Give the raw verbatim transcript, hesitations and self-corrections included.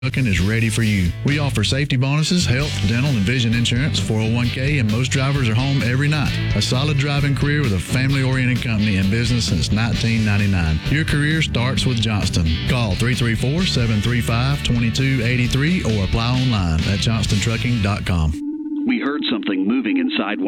Trucking is ready for you. We offer safety bonuses, health, dental, and vision insurance, four oh one k, and most drivers are home every night. A solid driving career with a family-oriented company in business since nineteen ninety-nine. Your career starts with Johnston. Call three three four, seven three five, two two eight three or apply online at johnston trucking dot com. We heard something moving inside